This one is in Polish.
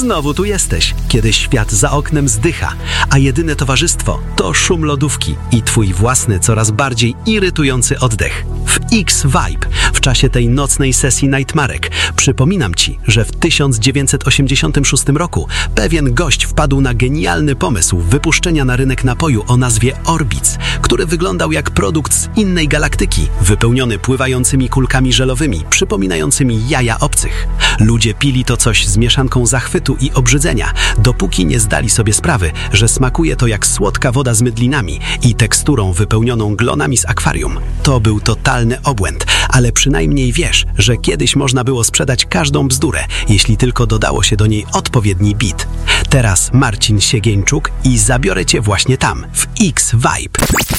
Znowu tu jesteś, kiedy świat za oknem zdycha, a jedyne towarzystwo to szum lodówki i twój własny, coraz bardziej irytujący oddech. W X-Vibe, w czasie tej nocnej sesji Nightmarek, przypominam ci, że w 1986 roku pewien gość wpadł na genialny pomysł wypuszczenia na rynek napoju o nazwie Orbitz, który wyglądał jak produkt z innej galaktyki, wypełniony pływającymi kulkami żelowymi, przypominającymi jaja obcych. Ludzie pili to coś z mieszanką zachwytu i obrzydzenia, dopóki nie zdali sobie sprawy, że smakuje to jak słodka woda z mydlinami i teksturą wypełnioną glonami z akwarium. To był totalny obłęd, ale przynajmniej wiesz, że kiedyś można było sprzedać każdą bzdurę, jeśli tylko dodało się do niej odpowiedni beat. Teraz Marcin Siegieńczuk i zabiorę cię właśnie tam, w X-Vibe.